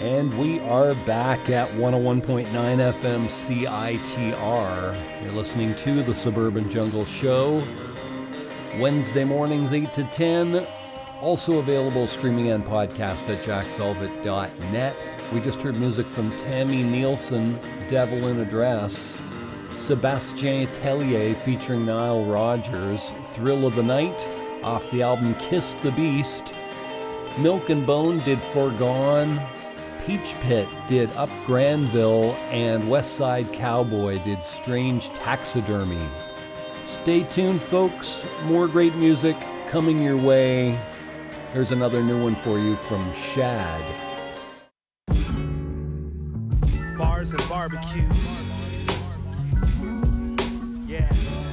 And we are back at 101.9 FM CITR. You're listening to the Suburban Jungle Show. Wednesday mornings 8 to 10. Also available streaming and podcast at jackvelvet.net. We just heard music from Tammy Nielsen, Devil in a Dress. Sebastien Tellier featuring Nile Rodgers, Thrill of the Night, off the album Kiss the Beast. Milk and Bone did Foregone. Peach Pit did Up Granville, and West Side Cowboy did Strange Taxidermy. Stay tuned, folks. More great music coming your way. Here's another new one for you from Shad. Bars and barbecues. Yeah.